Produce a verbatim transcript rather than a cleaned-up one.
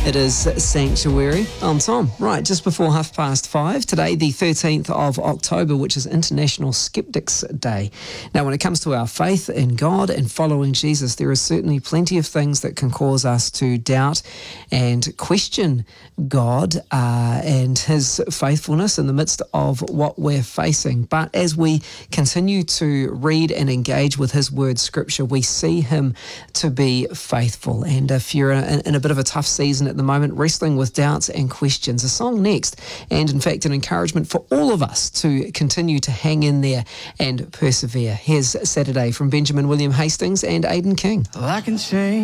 It is Sanctuary. I'm Tom. Right, just before half past five. Today, the thirteenth of October, which is International Skeptics Day. Now, when it comes to our faith in God and following Jesus, there are certainly plenty of things that can cause us to doubt and question God uh, and his faithfulness in the midst of what we're facing. But as we continue to read and engage with his word, Scripture, we see him to be faithful. And if you're in, in a bit of a tough season at the moment, wrestling with doubts and questions, a song next, and in fact an encouragement for all of us to continue to hang in there and persevere. Here's Saturday from Benjamin William Hastings and Aidan King. Well, I can change.